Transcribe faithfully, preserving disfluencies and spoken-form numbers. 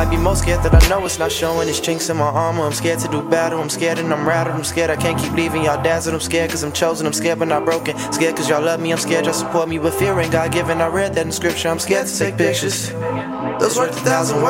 I be most scared that I know it's not showing. It's chinks in my armor. I'm scared to do battle. I'm scared and I'm rattled. I'm scared I can't keep leaving y'all dazzled. I'm scared cause I'm chosen. I'm scared but not broken. Scared cause y'all love me. I'm scared y'all support me. But fear ain't God given. I read that in scripture. I'm scared to take pictures. Those worth a thousand words.